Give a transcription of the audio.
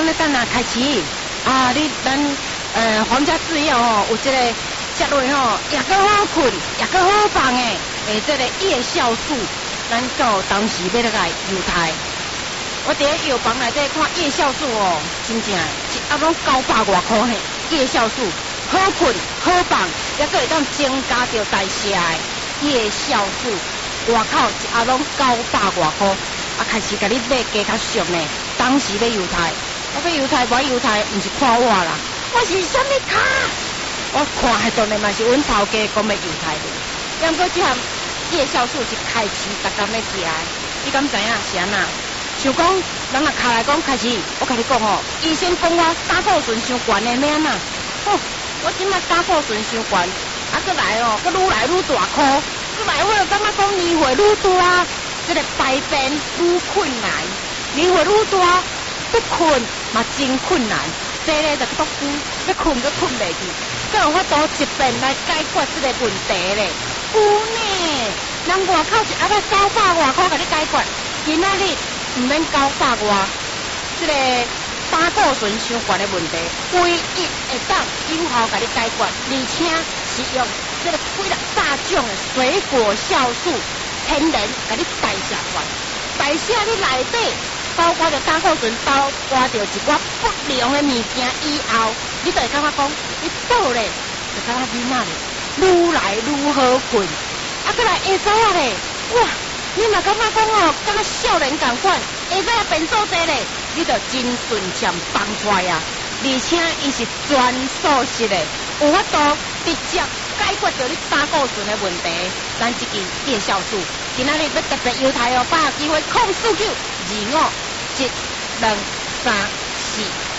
咧等下开始啊！咱皇家制药哦，有这个食落吼，也够好困，也够好放诶。这个夜酵素，咱到当时要来个犹太。我伫咧药房内底看夜酵素哦，真正一盒拢900外块嘿。夜酵素好困好放，也个会当增加着代谢诶。夜酵素，外口一盒拢900外块，啊开始甲你买加较俗呢。当时要犹太，我要犹太，无犹太，毋是看我啦，我是啥物卡？我看迄当然嘛是阮头家讲要犹太的，要毋过即项夜酵素是开始逐工要食的，你敢知影是安那？想讲，人若卡来讲开始，我甲你讲哦，医生讲我胆固醇伤悬的，要安那？哦，我即摆胆固醇伤悬，啊，搁来哦，搁愈来愈大颗，搁来我就感觉讲年岁愈大，这个排便愈困难，年岁愈大，不困嘛真困难，坐咧就独居，要困都困袂去，搁有法度一遍来解决这个问题咧？有呢，人外口一盒900外块甲你解决，今仔日。唔免900外，这个胆固醇伤悬的问题，唯一会当有效甲你解决，而且是用这个几60种的水果酵素，天然甲你代谢出来，代谢你内底，包括着胆固醇，包括着一寡不良的物件以后，你就会感觉讲，你倒咧，就感觉囡仔咧，愈来愈好困，啊，搁来下早啊咧，哇！你嘛感觉讲哦，敢若少年同款，下早变做者咧，你就真顺畅放出来啊！而且伊是全素食的，有法度直接解决着你胆固醇的问题。咱这支夜酵素，今仔日要特别犹太哦，把握机会，049257234。